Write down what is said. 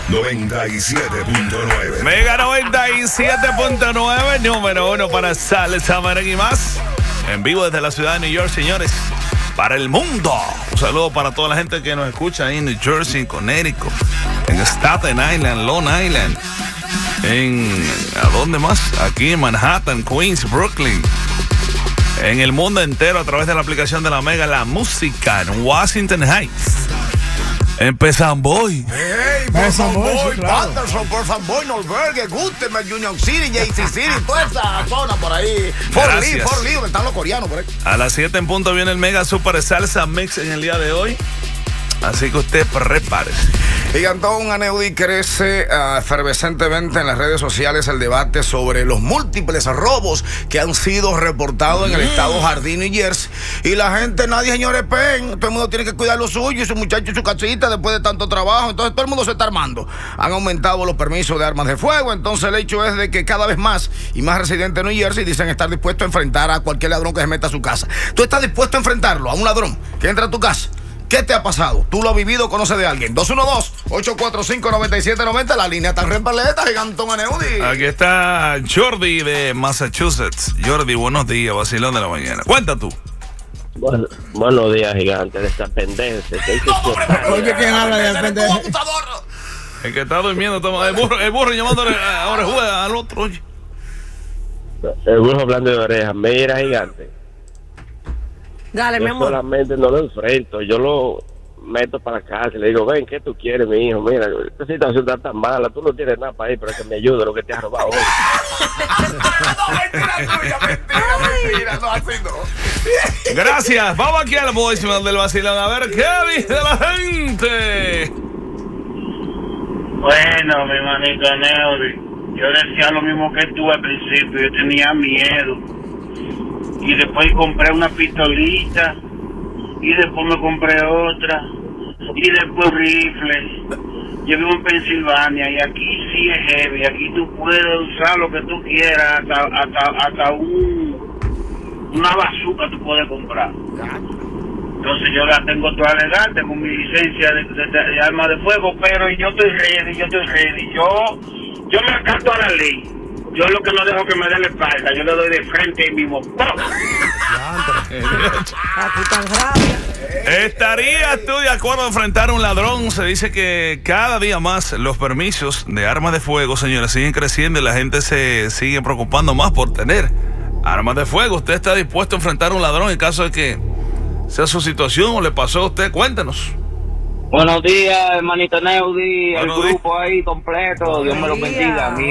97.9. Mega 97.9, número 1 para Salsa, Merengue y más. En vivo desde la ciudad de New York, señores. Para el mundo. Un saludo para toda la gente que nos escucha ahí en New Jersey, en Connecticut, en Staten Island, Long Island. ¿A dónde más? Aquí en Manhattan, Queens, Brooklyn. En el mundo entero a través de la aplicación de la Mega, la música en Washington Heights. En Pesamboy. Hey, por Samboy, Patterson, por Samboy, Norberg, Gutenberg, Union City, JC City, toda esa zona por ahí. Fort Lee, donde están los coreanos por ahí. A las 7 en punto viene el Mega Super Salsa Mix en el día de hoy. Así que usted prepárese. Gigantón Aneudi crece efervescentemente en las redes sociales el debate sobre los múltiples robos que han sido reportados en el estado Jardín, New Jersey. Y la gente, nadie, señores, todo el mundo tiene que cuidar lo suyo y su muchacho y su casita después de tanto trabajo. Entonces todo el mundo se está armando. Han aumentado los permisos de armas de fuego. Entonces el hecho es de que cada vez más y más residentes de New Jersey dicen estar dispuestos a enfrentar a cualquier ladrón que se meta a su casa. ¿Tú estás dispuesto a enfrentarlo a un ladrón que entra a tu casa? ¿Qué te ha pasado? ¿Tú lo has vivido? ¿Conoces de alguien? 212-845-9790. La línea tan repaleta, Gigantón Aneudi. Aquí está Jordi de Massachusetts. Jordi, buenos días, vacilón de la mañana. Cuenta tú. Buenos días, gigante, de esta pendencia. Oye, ¿quién habla de la pendencia? El que está durmiendo, el burro llamándole ahora al otro. Oye. El burro hablando de orejas. Mira, gigante. Dale, mi Yo amor. solamente no lo enfrento, yo lo meto para casa y le digo, ven, ¿qué tú quieres, mi hijo? Mira, esta situación está tan mala, tú no tienes nada para ir, pero que me ayude lo que te has robado hoy. Mentira, no, así no. Gracias, vamos aquí al voicemail del vacilón a ver qué dice la gente. Bueno, mi manito Neody, yo decía lo mismo que tú al principio, yo tenía miedo. Y después compré una pistolita, y después me compré otra, y después rifle. Yo vivo en Pensilvania, y aquí sí es heavy, aquí tú puedes usar lo que tú quieras, hasta una bazooka tú puedes comprar. Entonces yo la tengo toda legal, tengo mi licencia de arma de fuego, pero yo estoy ready. Yo me acato a la ley. Yo lo que no dejo que me dé la espalda, yo le doy de frente y mismo. ¿Estarías tú de acuerdo en enfrentar a un ladrón? Se dice que cada día más los permisos de armas de fuego, señores, siguen creciendo y la gente se sigue preocupando más por tener armas de fuego. ¿Usted está dispuesto a enfrentar a un ladrón en caso de que sea su situación o le pasó a usted? Cuéntenos. Buenos días, hermanito Neudi, el Buenos grupo ahí completo, Dios me lo bendiga.